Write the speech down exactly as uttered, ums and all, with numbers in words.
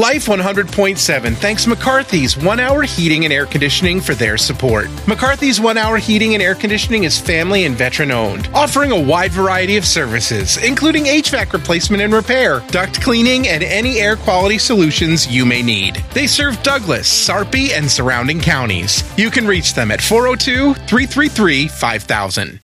Life one hundred point seven thanks McCarthy's One Hour Heating and Air Conditioning for their support. McCarthy's One Hour Heating and Air Conditioning is family and veteran-owned, offering a wide variety of services, including H V A C replacement and repair, duct cleaning, and any air quality solutions you may need. They serve Douglas, Sarpy, and surrounding counties. You can reach them at four oh two, three three three, five thousand.